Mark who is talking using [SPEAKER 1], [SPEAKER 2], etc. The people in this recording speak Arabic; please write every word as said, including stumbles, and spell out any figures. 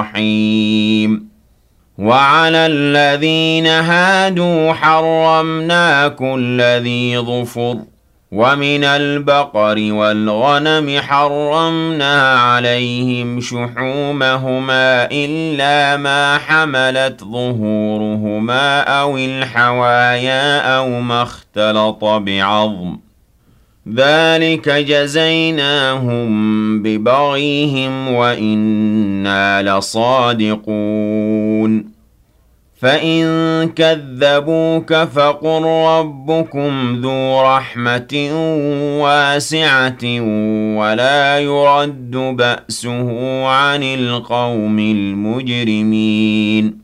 [SPEAKER 1] الرحيم وعلى الذين هادوا حرمنا كل ذي ظفر ومن البقر والغنم حرمنا عليهم شحومهما إلا ما حملت ظهورهما أو الحوايا أو ما اختلط بعظم ذلك جزيناهم ببغيهم وإنا لصادقون فإن كذبوك فقل ربكم ذو رحمة واسعة ولا يرد بأسه عن القوم المجرمين